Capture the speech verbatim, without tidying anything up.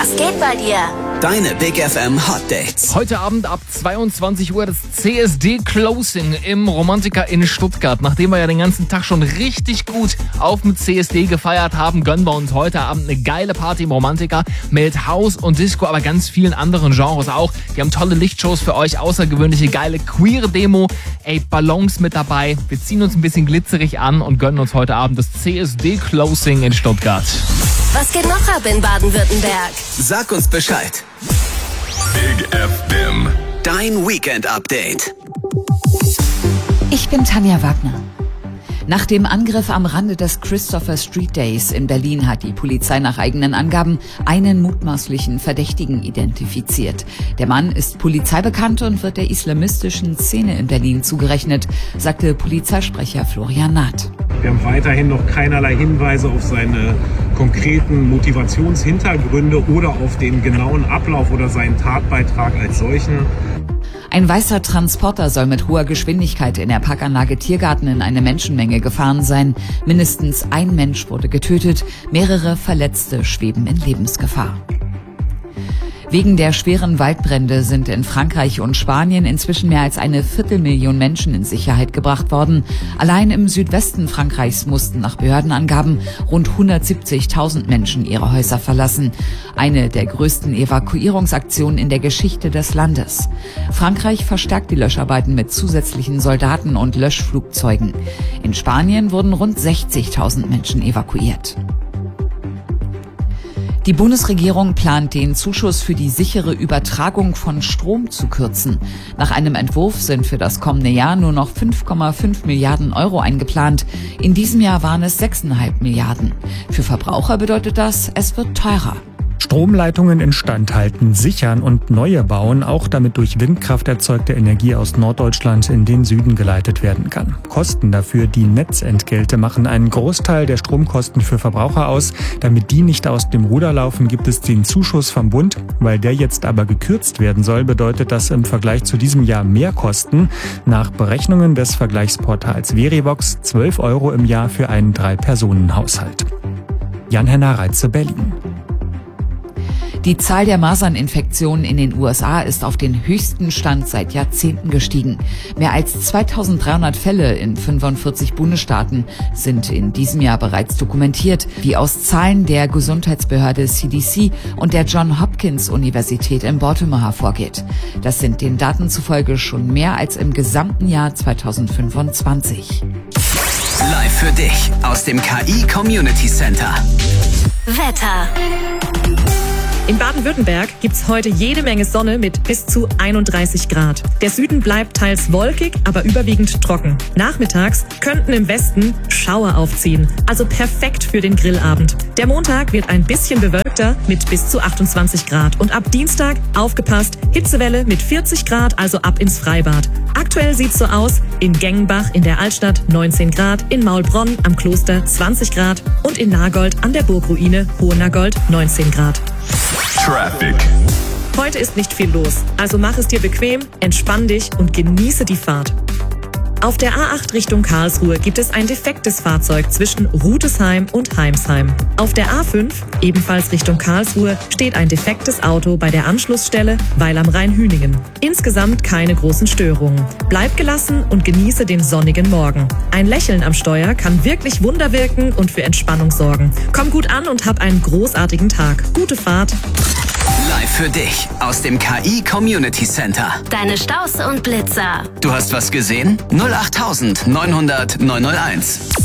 Was geht bei dir? Deine Big F M Hot Dates. Heute Abend ab zweiundzwanzig Uhr das C S D Closing im Romantika in Stuttgart. Nachdem wir ja den ganzen Tag schon richtig gut auf dem C S D gefeiert haben, gönnen wir uns heute Abend eine geile Party im Romantika mit House und Disco, aber ganz vielen anderen Genres auch. Wir haben tolle Lichtshows für euch, außergewöhnliche, geile, queere Demo, ey, Ballons mit dabei. Wir ziehen uns ein bisschen glitzerig an und gönnen uns heute Abend das C S D Closing in Stuttgart. Was geht noch ab in Baden-Württemberg? Sag uns Bescheid. Big F M. Dein Weekend-Update. Ich bin Tanja Wagner. Nach dem Angriff am Rande des Christopher Street Days in Berlin hat die Polizei nach eigenen Angaben einen mutmaßlichen Verdächtigen identifiziert. Der Mann ist polizeibekannt und wird der islamistischen Szene in Berlin zugerechnet, sagte Polizeisprecher Florian Naht. Wir haben weiterhin noch keinerlei Hinweise auf seine konkreten Motivationshintergründe oder auf den genauen Ablauf oder seinen Tatbeitrag als solchen. Ein weißer Transporter soll mit hoher Geschwindigkeit in der Parkanlage Tiergarten in eine Menschenmenge gefahren sein. Mindestens ein Mensch wurde getötet, mehrere Verletzte schweben in Lebensgefahr. Wegen der schweren Waldbrände sind in Frankreich und Spanien inzwischen mehr als eine Viertelmillion Menschen in Sicherheit gebracht worden. Allein im Südwesten Frankreichs mussten nach Behördenangaben rund hundertsiebzigtausend Menschen ihre Häuser verlassen. Eine der größten Evakuierungsaktionen in der Geschichte des Landes. Frankreich verstärkt die Löscharbeiten mit zusätzlichen Soldaten und Löschflugzeugen. In Spanien wurden rund sechzigtausend Menschen evakuiert. Die Bundesregierung plant, den Zuschuss für die sichere Übertragung von Strom zu kürzen. Nach einem Entwurf sind für das kommende Jahr nur noch fünf Komma fünf Milliarden Euro eingeplant. In diesem Jahr waren es sechs Komma fünf Milliarden. Für Verbraucher bedeutet das, es wird teurer. Stromleitungen instand halten, sichern und neue bauen, auch damit durch Windkraft erzeugte Energie aus Norddeutschland in den Süden geleitet werden kann. Kosten dafür, die Netzentgelte, machen einen Großteil der Stromkosten für Verbraucher aus. Damit die nicht aus dem Ruder laufen, gibt es den Zuschuss vom Bund. Weil der jetzt aber gekürzt werden soll, bedeutet das im Vergleich zu diesem Jahr mehr Kosten. Nach Berechnungen des Vergleichsportals Verivox zwölf Euro im Jahr für einen Drei-Personen-Haushalt. Jan-Henner Reitze, Berlin. Die Zahl der Maserninfektionen in den U S A ist auf den höchsten Stand seit Jahrzehnten gestiegen. Mehr als zweitausenddreihundert Fälle in fünfundvierzig Bundesstaaten sind in diesem Jahr bereits dokumentiert, wie aus Zahlen der Gesundheitsbehörde C D C und der Johns Hopkins Universität in Baltimore hervorgeht. Das sind den Daten zufolge schon mehr als im gesamten Jahr zweitausendfünfundzwanzig. Live für dich aus dem K I Community Center. Wetter. In Baden-Württemberg gibt's heute jede Menge Sonne mit bis zu einunddreißig Grad. Der Süden bleibt teils wolkig, aber überwiegend trocken. Nachmittags könnten im Westen Schauer aufziehen, also perfekt für den Grillabend. Der Montag wird ein bisschen bewölkter mit bis zu achtundzwanzig Grad. Und ab Dienstag, aufgepasst, Hitzewelle mit vierzig Grad, also ab ins Freibad. Aktuell sieht's so aus: in Gengenbach in der Altstadt neunzehn Grad, in Maulbronn am Kloster zwanzig Grad und in Nagold an der Burgruine Hohennagold neunzehn Grad. Traffic. Heute ist nicht viel los, also mach es dir bequem, entspann dich und genieße die Fahrt. Auf der A acht Richtung Karlsruhe gibt es ein defektes Fahrzeug zwischen Rudesheim und Heimsheim. Auf der A fünf, ebenfalls Richtung Karlsruhe, steht ein defektes Auto bei der Anschlussstelle Weil am Rhein-Hüningen. Insgesamt keine großen Störungen. Bleib gelassen und genieße den sonnigen Morgen. Ein Lächeln am Steuer kann wirklich Wunder wirken und für Entspannung sorgen. Komm gut an und hab einen großartigen Tag. Gute Fahrt. Live für dich aus dem K I Community Center. Deine Staus und Blitzer. Du hast was gesehen? null acht neunhundert neunhunderteins.